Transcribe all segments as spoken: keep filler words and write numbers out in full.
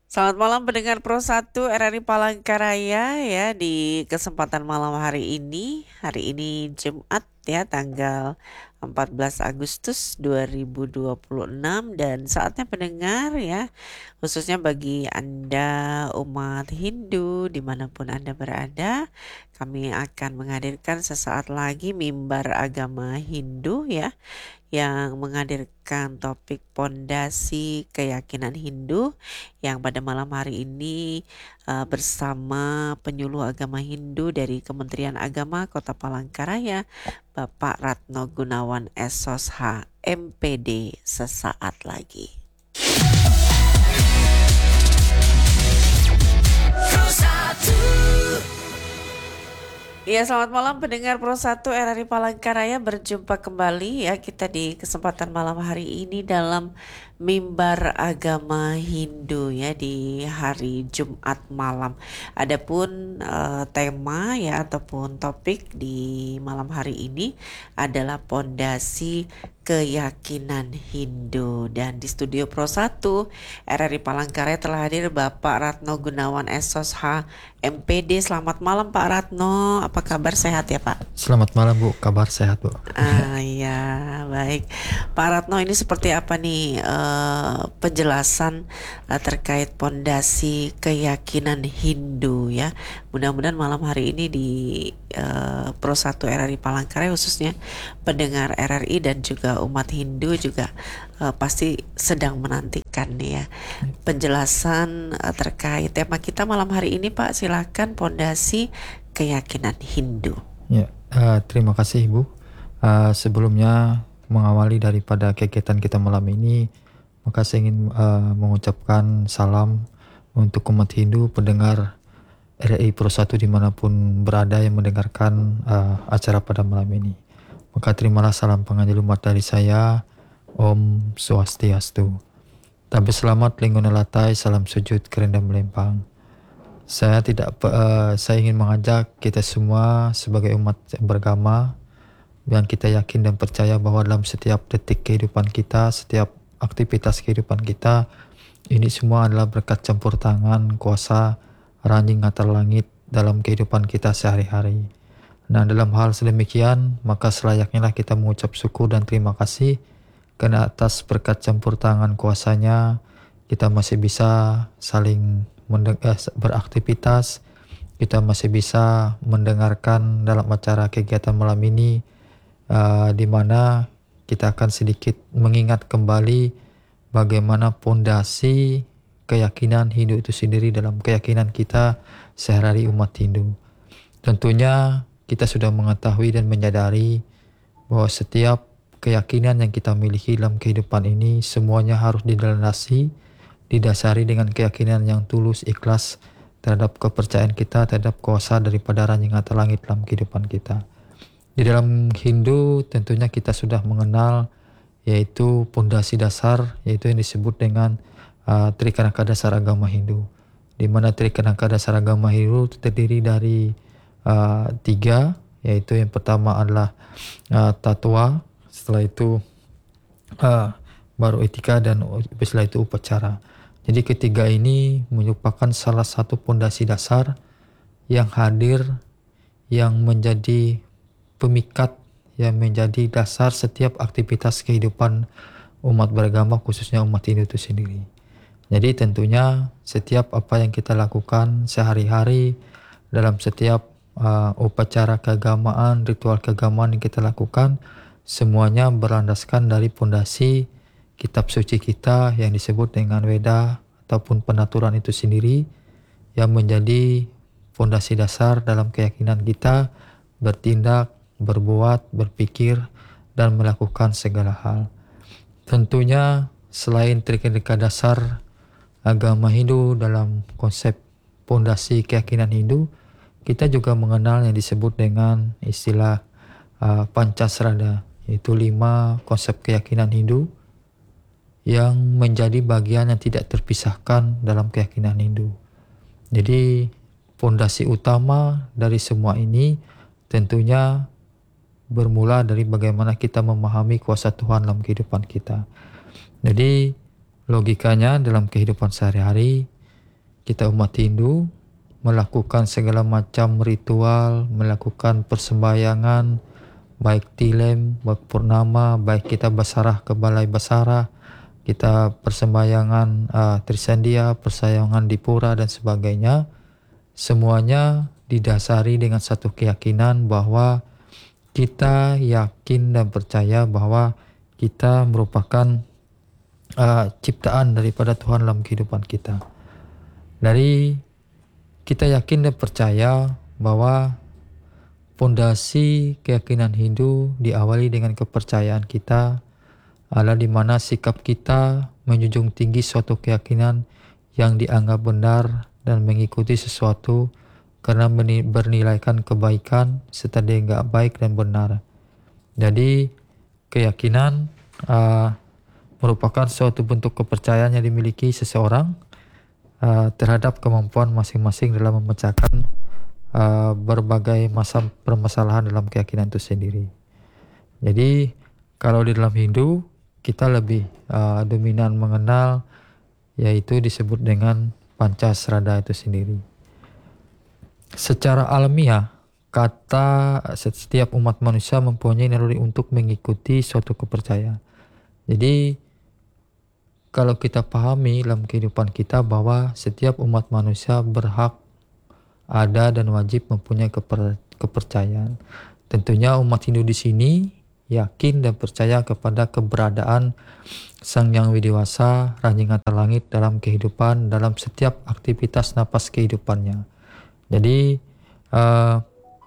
Selamat malam pendengar Pro satu R R I Palangkaraya ya di kesempatan malam hari ini. Hari ini Jumat ya tanggal empat belas Agustus dua ribu dua puluh enam dan saatnya pendengar ya khususnya bagi Anda umat Hindu dimanapun Anda berada, kami akan menghadirkan sesaat lagi mimbar agama Hindu ya yang menghadirkan topik pondasi keyakinan Hindu yang pada malam hari ini uh, bersama penyuluh agama Hindu dari Kementerian Agama Kota Palangkaraya, Bapak Ratno Gunawan S O S H M P D sesaat lagi. Ya, selamat malam pendengar Pro satu R R I Palangkaraya, berjumpa kembali ya kita di kesempatan malam hari ini dalam mimbar agama Hindu ya di hari Jumat malam. Adapun uh, tema ya ataupun topik di malam hari ini adalah pondasi keyakinan Hindu, dan di studio Pro satu R R I Palangkaraya telah hadir Bapak Ratno Gunawan S O S H M P D. Selamat malam Pak Ratno, apa kabar, sehat ya Pak? Selamat malam Bu, kabar sehat Bu. Ah ya, baik. Pak Ratno, ini seperti apa nih uh, penjelasan uh, terkait pondasi keyakinan Hindu ya. Mudah-mudahan malam hari ini di uh, Pro satu R R I Palangkaraya khususnya pendengar R R I dan juga umat Hindu juga uh, pasti sedang menantikan nih ya penjelasan uh, terkait tema kita malam hari ini Pak. Silakan, pondasi keyakinan Hindu. Ya, uh, terima kasih Bu. Uh, sebelumnya mengawali daripada kegiatan kita malam ini, maka saya ingin uh, mengucapkan salam untuk umat Hindu pendengar R R I Pro satu dimanapun berada yang mendengarkan uh, acara pada malam ini. Maka terimalah salam pengajilumat dari saya, Om Swastiastu. Tapi selamat lingkungan latai, salam sujud kerendam melempang. Saya tidak uh, saya ingin mengajak kita semua sebagai umat beragama yang kita yakin dan percaya bahwa dalam setiap detik kehidupan kita, setiap aktivitas kehidupan kita, ini semua adalah berkat campur tangan kuasa ranjing antar langit dalam kehidupan kita sehari-hari. Nah, dalam hal sedemikian, maka selayaknya lah kita mengucap syukur dan terima kasih karena atas berkat campur tangan kuasanya kita masih bisa saling mendeng- eh, beraktivitas, kita masih bisa mendengarkan dalam acara kegiatan malam ini, uh, di mana kita akan sedikit mengingat kembali bagaimana pondasi keyakinan Hindu itu sendiri dalam keyakinan kita sehari-hari umat Hindu. Tentunya kita sudah mengetahui dan menyadari bahwa setiap keyakinan yang kita miliki dalam kehidupan ini semuanya harus dilandasi, didasari dengan keyakinan yang tulus, ikhlas terhadap kepercayaan kita terhadap kuasa daripada ranjing antar langit dalam kehidupan kita. Di dalam Hindu tentunya kita sudah mengenal yaitu pondasi dasar, yaitu yang disebut dengan uh, Trikanaka dasar agama Hindu, di mana Trikanaka dasar agama Hindu terdiri dari uh, tiga, yaitu yang pertama adalah uh, tatwa, setelah itu uh, baru etika, dan setelah itu upacara. Jadi ketiga ini merupakan salah satu pondasi dasar yang hadir, yang menjadi pemikat, yang menjadi dasar setiap aktivitas kehidupan umat beragama, khususnya umat Hindu itu sendiri. Jadi tentunya setiap apa yang kita lakukan sehari-hari, dalam setiap uh, upacara keagamaan, ritual keagamaan yang kita lakukan, semuanya berlandaskan dari pondasi kitab suci kita yang disebut dengan Weda ataupun penaturan itu sendiri, yang menjadi fondasi dasar dalam keyakinan kita bertindak, berbuat, berpikir, dan melakukan segala hal. Tentunya selain Trikanaka dasar agama Hindu dalam konsep fondasi keyakinan Hindu, kita juga mengenal yang disebut dengan istilah uh, Pancasrada, yaitu lima konsep keyakinan Hindu yang menjadi bagian yang tidak terpisahkan dalam keyakinan Hindu. Jadi fondasi utama dari semua ini tentunya bermula dari bagaimana kita memahami kuasa Tuhan dalam kehidupan kita. Jadi logikanya dalam kehidupan sehari-hari, kita umat Hindu melakukan segala macam ritual, melakukan persembahyangan, baik tilem, baik purnama, baik kita basarah ke balai basarah, kita persembahyangan uh, trisandia, persembahyangan dipura dan sebagainya. Semuanya didasari dengan satu keyakinan bahwa kita yakin dan percaya bahwa kita merupakan uh, ciptaan daripada Tuhan dalam kehidupan kita. Dari kita yakin dan percaya bahwa pondasi keyakinan Hindu diawali dengan kepercayaan kita adalah di mana sikap kita menjunjung tinggi suatu keyakinan yang dianggap benar dan mengikuti sesuatu karena bernilaikan kebaikan serta dianggap baik dan benar. Jadi keyakinan uh, merupakan suatu bentuk kepercayaan yang dimiliki seseorang uh, terhadap kemampuan masing-masing dalam memecahkan uh, berbagai macam permasalahan dalam keyakinan itu sendiri. Jadi kalau di dalam Hindu kita lebih uh, dominan mengenal yaitu disebut dengan Pancasrada itu sendiri. Secara alamiah, kata setiap umat manusia mempunyai naluri untuk mengikuti suatu kepercayaan. Jadi kalau kita pahami dalam kehidupan kita bahwa setiap umat manusia berhak ada dan wajib mempunyai keper, kepercayaan. Tentunya umat Hindu di sini yakin dan percaya kepada keberadaan Sang Yang Widiwasa, Ranjingata Langit dalam kehidupan, dalam setiap aktivitas napas kehidupannya. Jadi uh,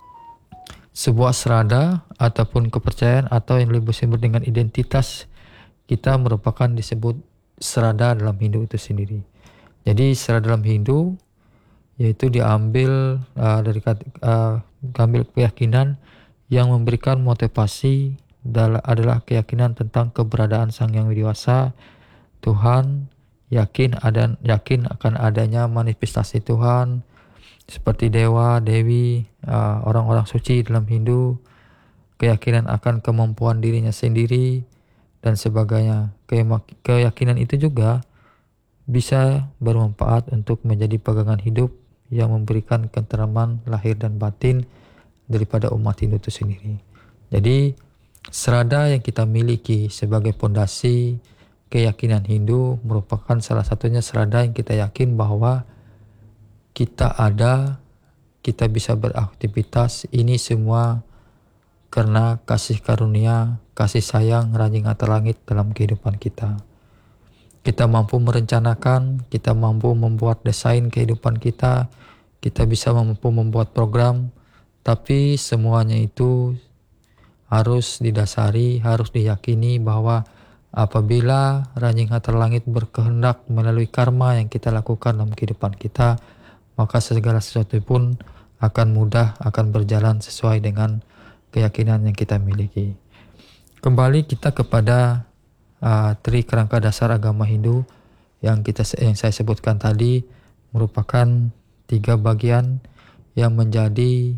sebuah serada ataupun kepercayaan atau yang lebih disebut dengan identitas kita merupakan disebut serada dalam Hindu itu sendiri. Jadi serada dalam Hindu yaitu diambil uh, dari uh, ambil keyakinan yang memberikan motivasi adalah keyakinan tentang keberadaan Sang Yang Widiwasa, Tuhan, yakin ada yakin akan adanya manifestasi Tuhan seperti dewa, dewi, uh, orang-orang suci dalam Hindu, keyakinan akan kemampuan dirinya sendiri dan sebagainya. Keyakinan itu juga bisa bermanfaat untuk menjadi pegangan hidup yang memberikan keteraman lahir dan batin daripada umat Hindu itu sendiri. Jadi serada yang kita miliki sebagai pondasi keyakinan Hindu merupakan salah satunya serada yang kita yakin bahwa kita ada, kita bisa beraktivitas, ini semua karena kasih karunia, kasih sayang Ranjingata Langit dalam kehidupan kita. Kita mampu merencanakan, kita mampu membuat desain kehidupan kita, kita bisa mampu membuat program, tapi semuanya itu harus didasari, harus diyakini bahwa apabila Ranjingata Langit berkehendak melalui karma yang kita lakukan dalam kehidupan kita, maka segala sesuatu pun akan mudah, akan berjalan sesuai dengan keyakinan yang kita miliki. Kembali kita kepada uh, tri kerangka dasar agama Hindu yang kita yang saya sebutkan tadi merupakan tiga bagian yang menjadi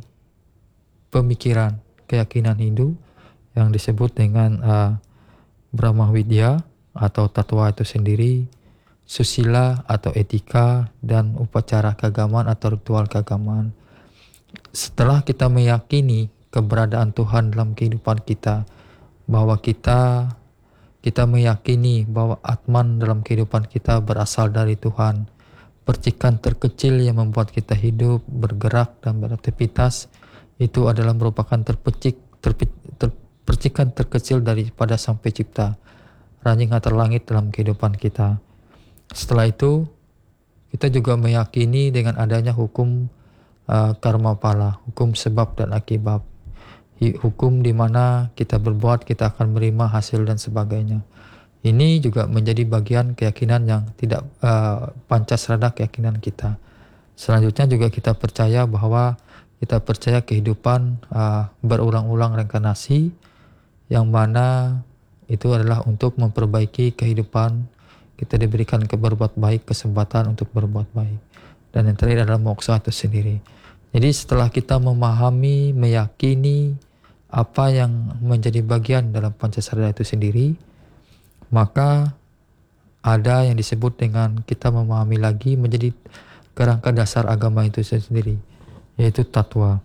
pemikiran keyakinan Hindu yang disebut dengan uh, Brahma Widya atau tatwa itu sendiri, susila atau etika, dan upacara keagamaan atau ritual keagamaan. Setelah kita meyakini keberadaan Tuhan dalam kehidupan kita, bahwa kita kita meyakini bahwa Atman dalam kehidupan kita berasal dari Tuhan, percikan terkecil yang membuat kita hidup, bergerak dan beraktivitas itu adalah merupakan terpecik terpi, ter, percikan terkecil daripada Sang Pencipta, Ranjingata Langit dalam kehidupan kita. Setelah itu kita juga meyakini dengan adanya hukum uh, karma pala, hukum sebab dan akibat, hukum di mana kita berbuat kita akan menerima hasil dan sebagainya. Ini juga menjadi bagian keyakinan yang tidak uh, Pancasrada keyakinan kita. Selanjutnya juga kita percaya bahwa kita percaya kehidupan uh, berulang-ulang reinkarnasi, yang mana itu adalah untuk memperbaiki kehidupan. Kita diberikan berbuat baik, kesempatan untuk berbuat baik. Dan yang terakhir adalah moksa itu sendiri. Jadi setelah kita memahami, meyakini apa yang menjadi bagian dalam Pancasrada itu sendiri, maka ada yang disebut dengan kita memahami lagi menjadi kerangka dasar agama itu sendiri, yaitu tatwa.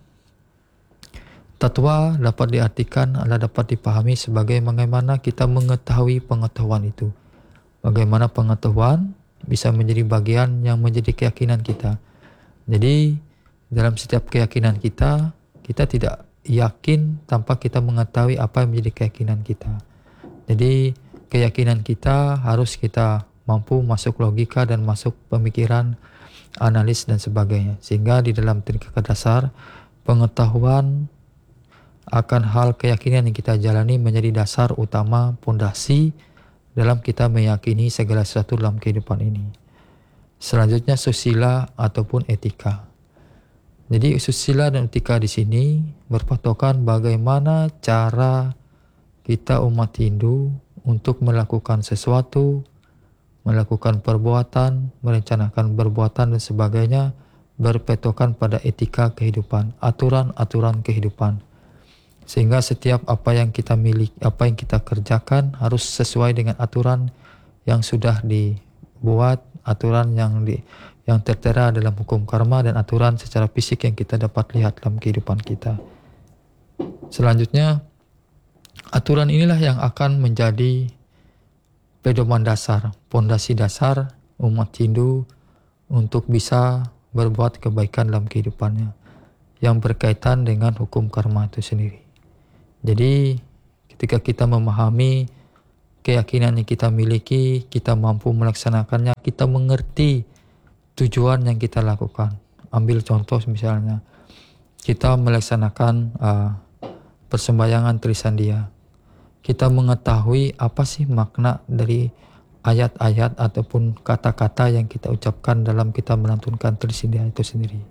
Tatwa dapat diartikan adalah dapat dipahami sebagai bagaimana kita mengetahui pengetahuan itu. Bagaimana pengetahuan bisa menjadi bagian yang menjadi keyakinan kita. Jadi dalam setiap keyakinan kita, kita tidak yakin tanpa kita mengetahui apa yang menjadi keyakinan kita. Jadi keyakinan kita harus kita mampu masuk logika dan masuk pemikiran, analis dan sebagainya. Sehingga di dalam tingkat dasar pengetahuan akan hal keyakinan yang kita jalani menjadi dasar utama, pondasi dalam kita meyakini segala sesuatu dalam kehidupan ini. Selanjutnya susila ataupun etika. Jadi susila dan etika di sini berpatokan bagaimana cara kita umat Hindu untuk melakukan sesuatu, melakukan perbuatan, merencanakan perbuatan dan sebagainya berpatokan pada etika kehidupan, aturan-aturan kehidupan. Sehingga setiap apa yang kita miliki, apa yang kita kerjakan harus sesuai dengan aturan yang sudah dibuat, aturan yang di, yang tertera dalam hukum karma dan aturan secara fisik yang kita dapat lihat dalam kehidupan kita. Selanjutnya, aturan inilah yang akan menjadi pedoman dasar, pondasi dasar umat Hindu untuk bisa berbuat kebaikan dalam kehidupannya yang berkaitan dengan hukum karma itu sendiri. Jadi ketika kita memahami keyakinan yang kita miliki, kita mampu melaksanakannya, kita mengerti tujuan yang kita lakukan. Ambil contoh misalnya, kita melaksanakan uh, persembahyangan Trisandia. Kita mengetahui apa sih makna dari ayat-ayat ataupun kata-kata yang kita ucapkan dalam kita melantunkan Trisandia itu sendiri.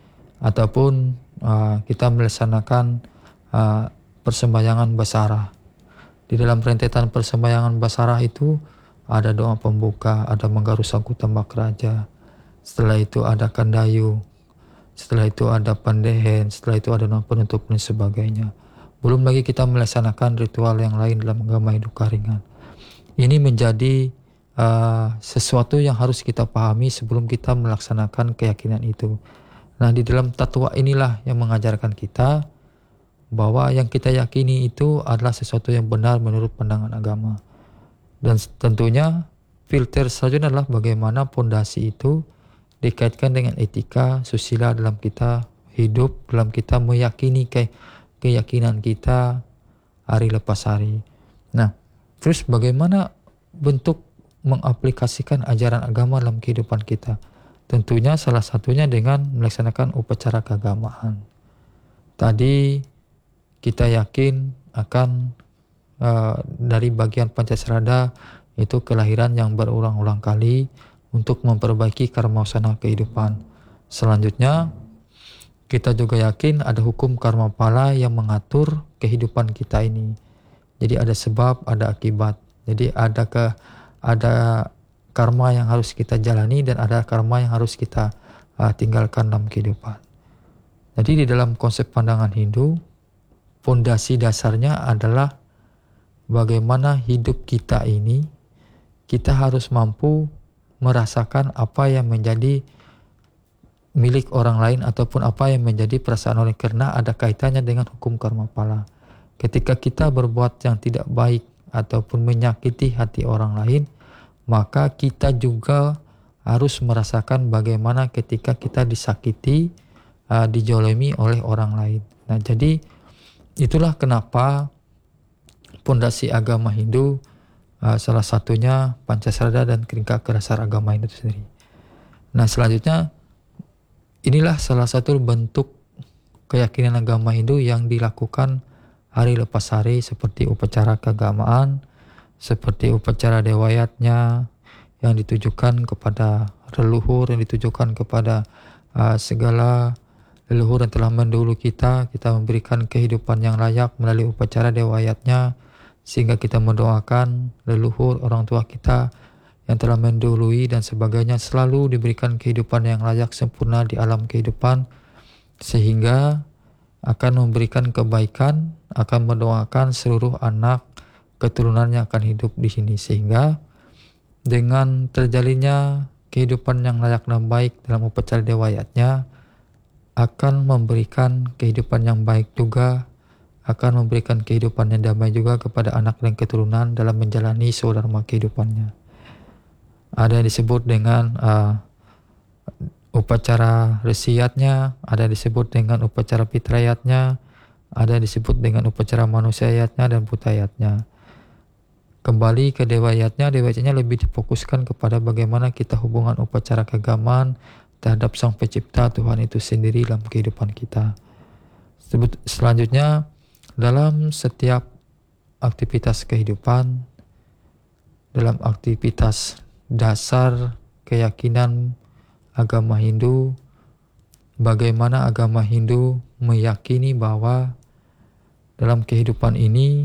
Ataupun uh, kita melaksanakan uh, persembahyangan basarah. Di dalam rentetan persembahyangan basarah itu ada doa pembuka, ada menggaru sangku tembak raja. Setelah itu ada kandayu. Setelah itu ada pandehen. Setelah itu ada doa penutup dan sebagainya. Belum lagi kita melaksanakan ritual yang lain dalam agama Hindu Karingan. Ini menjadi uh, sesuatu yang harus kita pahami sebelum kita melaksanakan keyakinan itu. Nah, di dalam tatwa inilah yang mengajarkan kita bahwa yang kita yakini itu adalah sesuatu yang benar menurut pandangan agama. Dan tentunya filter selanjutnya adalah bagaimana pondasi itu dikaitkan dengan etika, susila dalam kita hidup, dalam kita meyakini ke, keyakinan kita hari lepas hari. Nah, terus bagaimana bentuk mengaplikasikan ajaran agama dalam kehidupan kita? Tentunya salah satunya dengan melaksanakan upacara keagamaan. Tadi kita yakin akan uh, dari bagian Pancasrada itu kelahiran yang berulang-ulang kali untuk memperbaiki karma wasana kehidupan. Selanjutnya kita juga yakin ada hukum karma pala yang mengatur kehidupan kita ini. Jadi ada sebab, ada akibat. Jadi ada ke ada karma yang harus kita jalani dan ada karma yang harus kita uh, tinggalkan dalam kehidupan. Jadi di dalam konsep pandangan Hindu, fondasi dasarnya adalah bagaimana hidup kita ini kita harus mampu merasakan apa yang menjadi milik orang lain ataupun apa yang menjadi perasaan orang, karena ada kaitannya dengan hukum karma pala. Ketika kita berbuat yang tidak baik ataupun menyakiti hati orang lain, maka kita juga harus merasakan bagaimana ketika kita disakiti, uh, dijolimi oleh orang lain. Nah, jadi itulah kenapa pondasi agama Hindu uh, salah satunya Pancasrada dan keringkat dasar agama Hindu itu sendiri. Nah, selanjutnya inilah salah satu bentuk keyakinan agama Hindu yang dilakukan hari lepas hari seperti upacara keagamaan, seperti upacara dewayatnya yang ditujukan kepada leluhur, yang ditujukan kepada uh, segala leluhur yang telah mendahului kita. Kita memberikan kehidupan yang layak melalui upacara dewayatnya, sehingga kita mendoakan leluhur orang tua kita yang telah mendahului dan sebagainya selalu diberikan kehidupan yang layak sempurna di alam kehidupan, sehingga akan memberikan kebaikan, akan mendoakan seluruh anak keturunannya akan hidup di sini, sehingga dengan terjalinnya kehidupan yang layak dan baik dalam upacara dewayatnya akan memberikan kehidupan yang baik juga, akan memberikan kehidupan yang damai juga kepada anak dan keturunan dalam menjalani saudara kehidupannya. Ada yang disebut dengan uh, upacara resiyatnya, ada yang disebut dengan upacara fitrayatnya, ada yang disebut dengan upacara manusiayatnya dan putayatnya. Kembali ke dewayatnya, dewayatnya lebih difokuskan kepada bagaimana kita hubungan upacara keagamaan terhadap Sang Pencipta Tuhan itu sendiri dalam kehidupan kita. Selanjutnya, dalam setiap aktivitas kehidupan, dalam aktivitas dasar keyakinan agama Hindu, bagaimana agama Hindu meyakini bahwa dalam kehidupan ini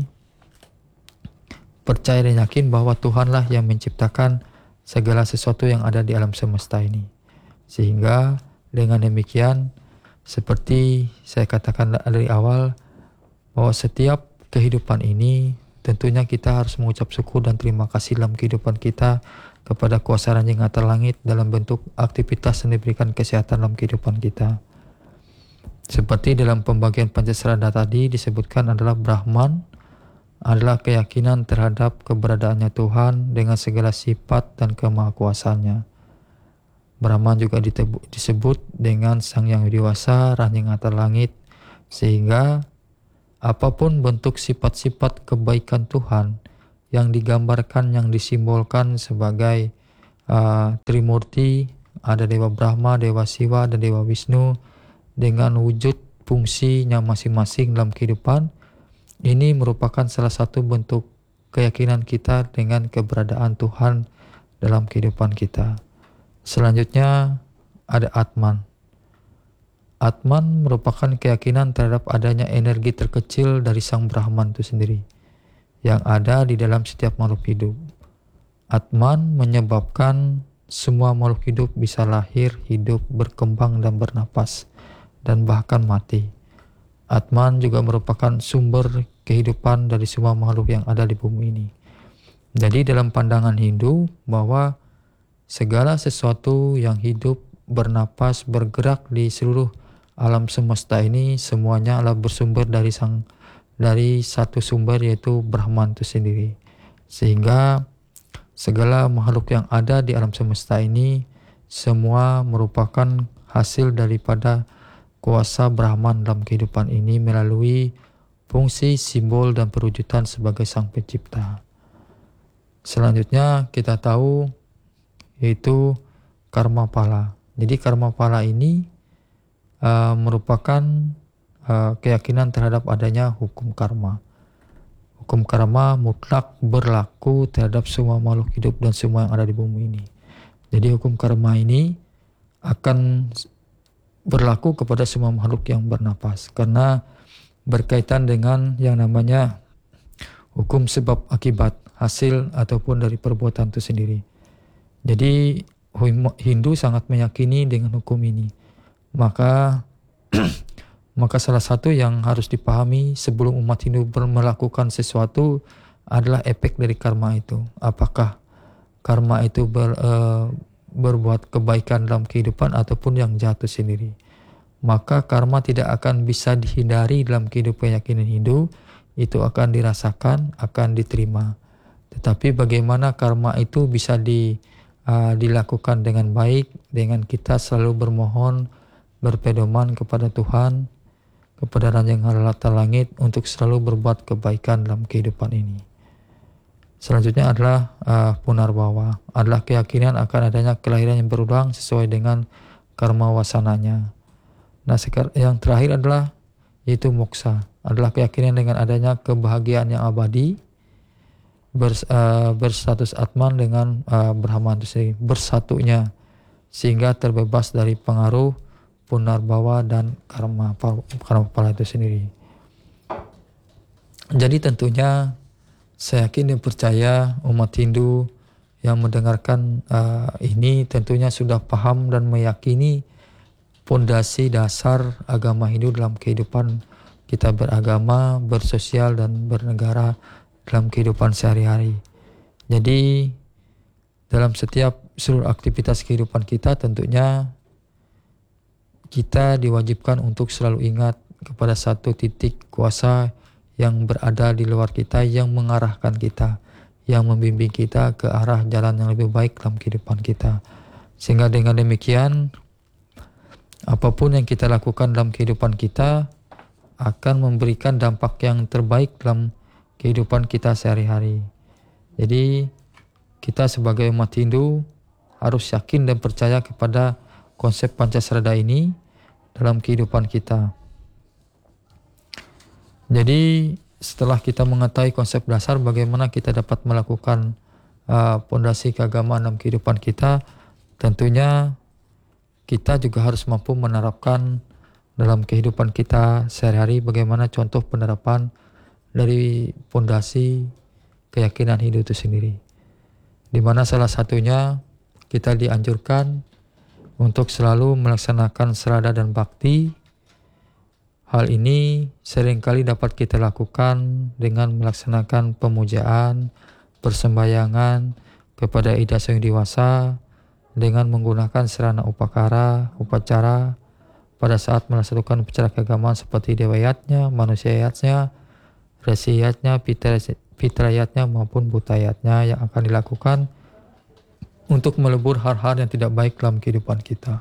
percaya dan yakin bahwa Tuhanlah yang menciptakan segala sesuatu yang ada di alam semesta ini. Sehingga dengan demikian, seperti saya katakan dari awal, bahwa setiap kehidupan ini tentunya kita harus mengucap syukur dan terima kasih dalam kehidupan kita kepada kuasa Ranjing Atar Langit dalam bentuk aktivitas yang diberikan kesehatan dalam kehidupan kita. Seperti dalam pembagian Pancasarana tadi disebutkan adalah Brahman adalah keyakinan terhadap keberadaannya Tuhan dengan segala sifat dan kemahakuasaannya. Brahman juga disebut dengan Sang Yang Widiwasa, Ranjing Atar Langit, sehingga apapun bentuk sifat-sifat kebaikan Tuhan yang digambarkan, yang disimbolkan sebagai uh, Trimurti, ada Dewa Brahma, Dewa Siwa, dan Dewa Wisnu, dengan wujud fungsinya masing-masing dalam kehidupan. Ini merupakan salah satu bentuk keyakinan kita dengan keberadaan Tuhan dalam kehidupan kita. Selanjutnya ada Atman. Atman merupakan keyakinan terhadap adanya energi terkecil dari Sang Brahman itu sendiri yang ada di dalam setiap makhluk hidup. Atman menyebabkan semua makhluk hidup bisa lahir, hidup, berkembang, dan bernapas, dan bahkan mati. Atman juga merupakan sumber kehidupan dari semua makhluk yang ada di bumi ini. Jadi dalam pandangan Hindu bahwa segala sesuatu yang hidup, bernapas, bergerak di seluruh alam semesta ini semuanya adalah bersumber dari sang dari satu sumber, yaitu Brahman itu sendiri. Sehingga segala makhluk yang ada di alam semesta ini semua merupakan hasil daripada kuasa Brahman dalam kehidupan ini melalui fungsi, simbol, dan perwujudan sebagai Sang Pencipta. Selanjutnya kita tahu yaitu karma pala. Jadi karma pala ini uh, merupakan uh, keyakinan terhadap adanya hukum karma. Hukum karma mutlak berlaku terhadap semua makhluk hidup dan semua yang ada di bumi ini. Jadi hukum karma ini akan berlaku kepada semua makhluk yang bernapas karena berkaitan dengan yang namanya hukum sebab akibat, hasil ataupun dari perbuatan itu sendiri. Jadi Hindu sangat meyakini dengan hukum ini. Maka maka salah satu yang harus dipahami sebelum umat Hindu melakukan sesuatu adalah efek dari karma itu. Apakah karma itu ber, uh, berbuat kebaikan dalam kehidupan ataupun yang jatuh sendiri. Maka karma tidak akan bisa dihindari dalam kehidupan keyakinan Hindu, itu akan dirasakan, akan diterima. Tetapi bagaimana karma itu bisa di, uh, dilakukan dengan baik, dengan kita selalu bermohon, berpedoman kepada Tuhan, kepada Ranjang Atar Langit untuk selalu berbuat kebaikan dalam kehidupan ini. Selanjutnya adalah uh, punarbawa, adalah keyakinan akan adanya kelahiran yang berulang sesuai dengan karma wasananya. Nah, yang terakhir adalah yaitu moksa, adalah keyakinan dengan adanya kebahagiaan yang abadi, bers, uh, berstatus Atman dengan uh, Brahman itu sendiri, bersatunya sehingga terbebas dari pengaruh punarbawa dan karma karma pala itu sendiri. Jadi tentunya saya yakin dan percaya umat Hindu yang mendengarkan uh, ini tentunya sudah paham dan meyakini fondasi dasar agama Hindu dalam kehidupan kita beragama, bersosial, dan bernegara dalam kehidupan sehari-hari. Jadi dalam setiap seluruh aktivitas kehidupan kita, tentunya kita diwajibkan untuk selalu ingat kepada satu titik kuasa yang berada di luar kita, yang mengarahkan kita, yang membimbing kita ke arah jalan yang lebih baik dalam kehidupan kita. Sehingga dengan demikian, apapun yang kita lakukan dalam kehidupan kita akan memberikan dampak yang terbaik dalam kehidupan kita sehari-hari. Jadi kita sebagai umat Hindu harus yakin dan percaya kepada konsep Pancasrada ini dalam kehidupan kita. Jadi setelah kita mengetahui konsep dasar bagaimana kita dapat melakukan pondasi uh, keagamaan dalam kehidupan kita, tentunya kita juga harus mampu menerapkan dalam kehidupan kita sehari-hari bagaimana contoh penerapan dari pondasi keyakinan Hindu itu sendiri. Di mana salah satunya kita dianjurkan untuk selalu melaksanakan serada dan bakti. Hal ini seringkali dapat kita lakukan dengan melaksanakan pemujaan, persembahyangan kepada Ida Sang Dewasa dengan menggunakan sarana upakara, upacara pada saat melaksanakan upacara keagamaan seperti dewayatnya, manusiayatnya, resiyatnya, fitrayatnya maupun butayatnya yang akan dilakukan untuk melebur hal-hal yang tidak baik dalam kehidupan kita.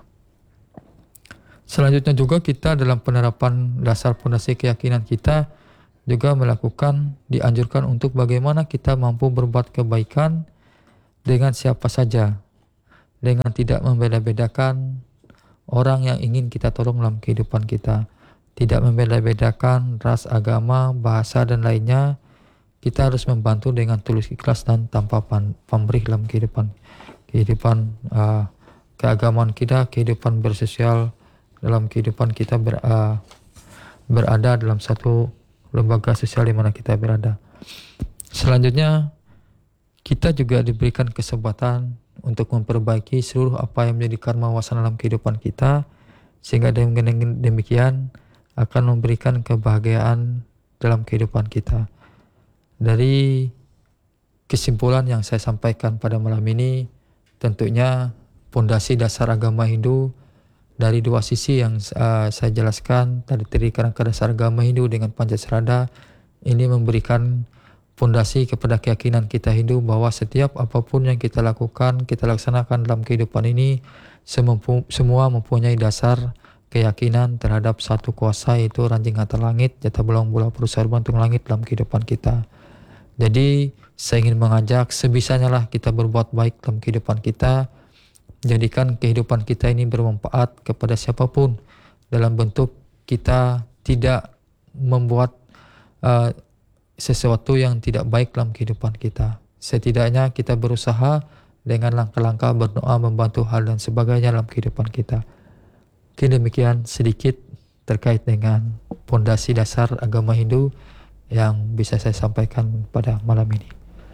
Selanjutnya juga kita dalam penerapan dasar pondasi keyakinan kita juga melakukan, dianjurkan untuk bagaimana kita mampu berbuat kebaikan dengan siapa saja, dengan tidak membeda-bedakan orang yang ingin kita tolong dalam kehidupan kita, tidak membeda-bedakan ras, agama, bahasa dan lainnya. Kita harus membantu dengan tulus ikhlas dan tanpa pamrih dalam kehidupan kehidupan uh, keagamaan kita, kehidupan bersosial dalam kehidupan kita ber, uh, berada dalam satu lembaga sosial di mana kita berada. Selanjutnya kita juga diberikan kesempatan untuk memperbaiki seluruh apa yang menjadi karma wasana dalam kehidupan kita, sehingga dengan demikian akan memberikan kebahagiaan dalam kehidupan kita. Dari kesimpulan yang saya sampaikan pada malam ini, tentunya pondasi dasar agama Hindu dari dua sisi yang uh, saya jelaskan tadi, dari kerangka dasar agama Hindu dengan Pancasrada ini memberikan pondasi kepada keyakinan kita Hindu bahwa setiap apapun yang kita lakukan, kita laksanakan dalam kehidupan ini semua mempunyai dasar keyakinan terhadap satu kuasa, yaitu ranjing atas langit, jata belang bola perusahaan bantung langit dalam kehidupan kita. Jadi saya ingin mengajak sebisanya lah kita berbuat baik dalam kehidupan kita. Jadikan kehidupan kita ini bermanfaat kepada siapapun dalam bentuk kita tidak membuat uh, sesuatu yang tidak baik dalam kehidupan kita. Setidaknya kita berusaha dengan langkah-langkah berdoa, membantu hal dan sebagainya dalam kehidupan kita. Mungkin demikian sedikit terkait dengan pondasi dasar agama Hindu yang bisa saya sampaikan pada malam ini.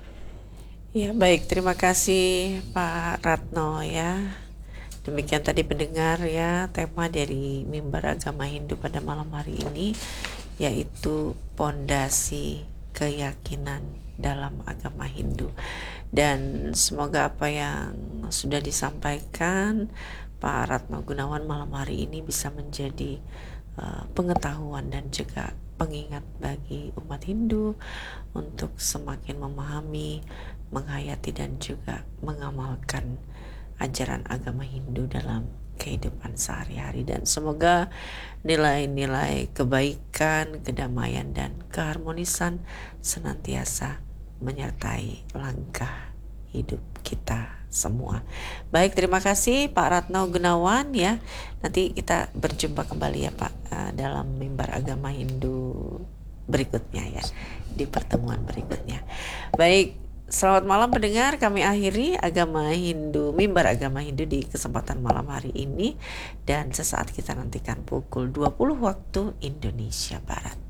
Ya, baik, terima kasih Pak Ratno ya. Demikian tadi pendengar ya tema dari Mimbar Agama Hindu pada malam hari ini, yaitu pondasi keyakinan dalam agama Hindu. Dan semoga apa yang sudah disampaikan Pak Ratno Gunawan malam hari ini bisa menjadi uh, pengetahuan dan juga pengingat bagi umat Hindu untuk semakin memahami, menghayati dan juga mengamalkan ajaran agama Hindu dalam kehidupan sehari-hari. Dan semoga nilai-nilai kebaikan, kedamaian dan keharmonisan senantiasa menyertai langkah hidup kita semua. Baik, terima kasih Pak Ratno Gunawan ya. Nanti kita berjumpa kembali ya Pak uh, dalam Mimbar Agama Hindu berikutnya ya, di pertemuan berikutnya. Baik, selamat malam pendengar, kami akhiri Agama Hindu, Mimbar Agama Hindu di kesempatan malam hari ini, dan sesaat kita nantikan pukul dua puluh waktu Indonesia Barat.